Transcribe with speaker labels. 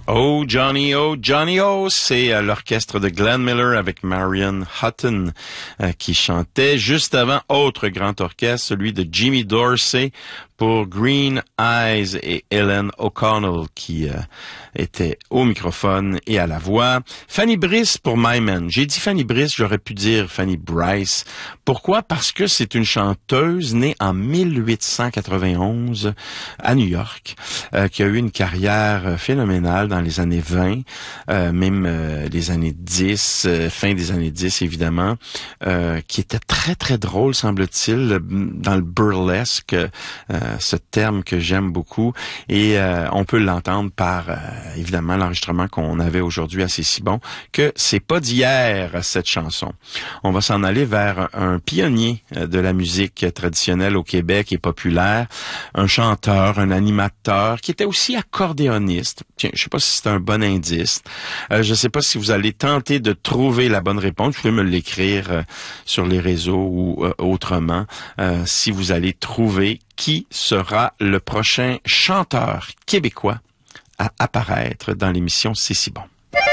Speaker 1: Oh Johnny, oh, c'est l'orchestre de Glenn Miller avec Marion Hutton qui chantait. Juste avant, autre grand orchestre, celui de Jimmy Dorsey pour Green Eyes et Ellen O'Connell qui était au microphone et à la voix. Fanny Brice pour My Man. J'ai dit Fanny Brice, j'aurais pu dire Fanny Brice. Pourquoi? Parce que c'est une chanteuse née en 1891 à New York, qui a eu une carrière phénoménale dans les années 20, même les années 10, fin des années 10 évidemment, qui était très très drôle semble-t-il dans le burlesque, ce terme que j'aime beaucoup, et on peut l'entendre par évidemment l'enregistrement qu'on avait aujourd'hui assez si bon que c'est pas d'hier cette chanson. On va s'en aller vers un pionnier de la musique traditionnelle au Québec et populaire, un chanteur, un animateur qui était aussi accordéoniste. Tiens, je sais pas si c'est un bon indice. Je sais pas si vous allez tenter de trouver la bonne réponse. Vous pouvez me l'écrire sur les réseaux ou autrement. Si vous allez trouver qui sera le prochain chanteur québécois à apparaître dans l'émission C'est si bon.